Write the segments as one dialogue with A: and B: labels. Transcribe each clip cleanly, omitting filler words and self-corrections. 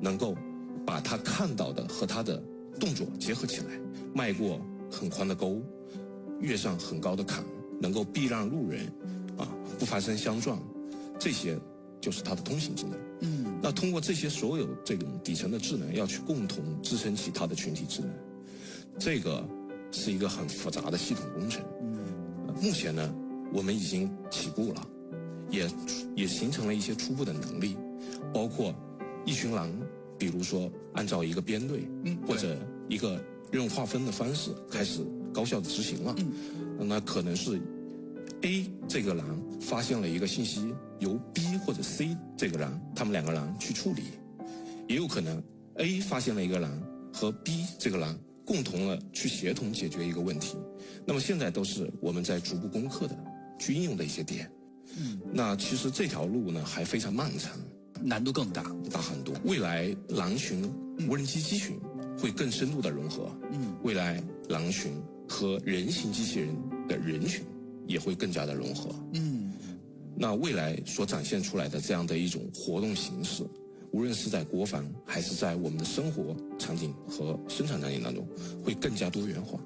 A: 能够把他看到的和他的动作结合起来，迈过很宽的沟，跃上很高的坎，能够避让路人，不发生相撞，这些就是他的通行智能。那通过这些所有这种底层的智能，要去共同支撑起他的群体智能，这个是一个很复杂的系统工程。目前呢，我们已经起步了，也形成了一些初步的能力，包括一群狼，比如说按照一个编队，或者一个任务划分的方式开始高效的执行了。那可能是 A 这个狼发现了一个信息，由 B 或者 C 这个狼，他们两个狼去处理，也有可能 A 发现了一个狼和 B 这个狼共同的去协同解决一个问题。那么现在都是我们在逐步攻克的去应用的一些点。那其实这条路呢还非常漫长，
B: 难度更大
A: 很多。未来狼群、无人机机群会更深度的融合。未来狼群和人形机器人的人群也会更加的融合。那未来所展现出来的这样的一种活动形式，无论是在国防还是在我们的生活场景和生产场景当中，会更加多元化。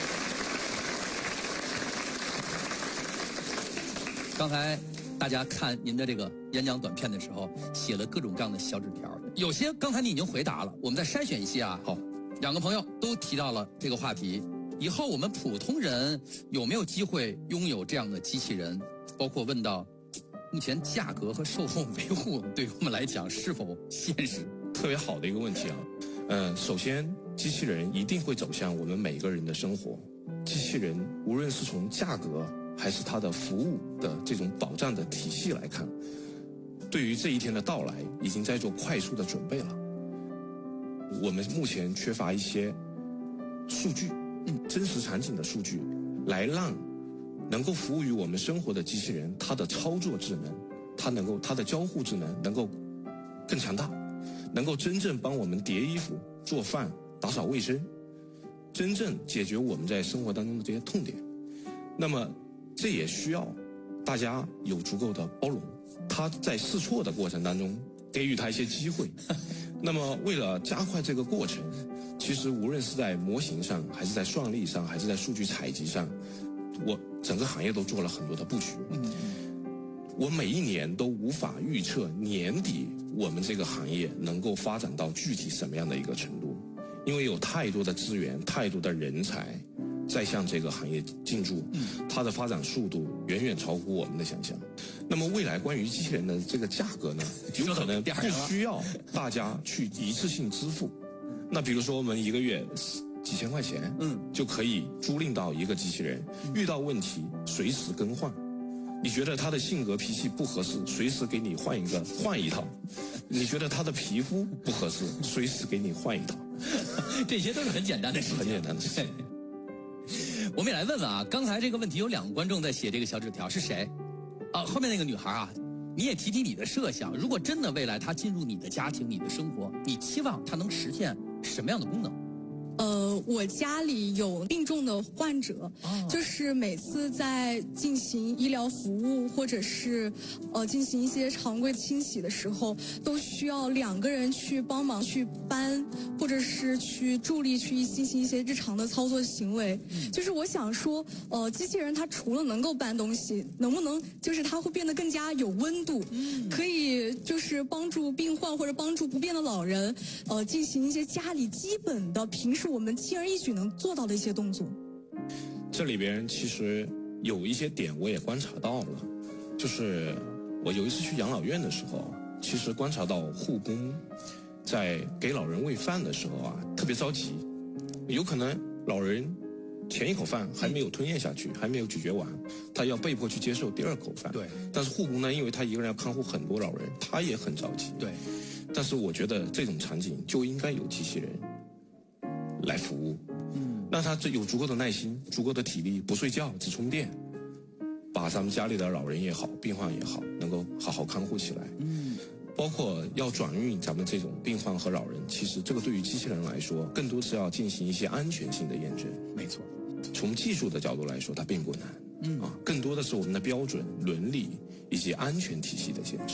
B: 刚才大家看您的这个演讲短片的时候，写了各种各样的小纸条，有些刚才你已经回答了，我们再筛选一些啊。好，两个朋友都提到了这个话题，以后我们普通人有没有机会拥有这样的机器人？包括问到目前价格和售后维护对于我们来讲是否现实？
A: 特别好的一个问题啊。首先机器人一定会走向我们每个人的生活。机器人无论是从价格还是它的服务的这种保障的体系来看，对于这一天的到来已经在做快速的准备了。我们目前缺乏一些数据，真实场景的数据，来让能够服务于我们生活的机器人，它的操作智能，它的交互智能能够更强大，能够真正帮我们叠衣服、做饭、打扫卫生，真正解决我们在生活当中的这些痛点。那么这也需要大家有足够的包容，他在试错的过程当中给予他一些机会。那么为了加快这个过程，其实无论是在模型上，还是在算力上，还是在数据采集上，我整个行业都做了很多的布局。我每一年都无法预测年底我们这个行业能够发展到具体什么样的一个程度，因为有太多的资源、太多的人才在向这个行业进驻，它的发展速度远远超乎我们的想象。那么未来关于机器人的这个价格呢，有可能不需要大家去一次性支付。那比如说我们一个月几千块钱，就可以租赁到一个机器人，遇到问题随时更换。你觉得他的性格脾气不合适，随时给你换一套；你觉得他的皮肤不合适，随时给你换一套。
B: 这些都是很简单的事情，
A: 很简单的事情。
B: 我们也来问问啊，刚才这个问题有2个观众在写这个小纸条，是谁？后面那个女孩啊，你也提提你的设想，如果真的未来她进入你的家庭、你的生活，你期望她能实现什么样的功能？
C: 我家里有病重的患者，就是每次在进行医疗服务或者是进行一些常规清洗的时候，都需要2个人去帮忙去搬，或者是去助力去进行一些日常的操作行为。就是我想说，机器人它除了能够搬东西，能不能就是它会变得更加有温度，可以就是帮助病患或者帮助不便的老人，进行一些家里基本的平时我们轻而易举能做到的一些动作。
A: 这里边其实有一些点我也观察到了，就是我有一次去养老院的时候，其实观察到护工在给老人喂饭的时候啊，特别着急，有可能老人前一口饭还没有吞咽下去，还没有咀嚼完，他要被迫去接受第2口饭。对。但是护工呢，因为他一个人要看护很多老人，他也很着急。对。但是我觉得这种场景就应该有机器人来服务。那他有足够的耐心、足够的体力，不睡觉只充电，把咱们家里的老人也好、病患也好，能够好好看护起来。包括要转运咱们这种病患和老人，其实这个对于机器人来说，更多是要进行一些安全性的验证。没错，从技术的角度来说，它并不难。更多的是我们的标准、伦理以及安全体系的建设。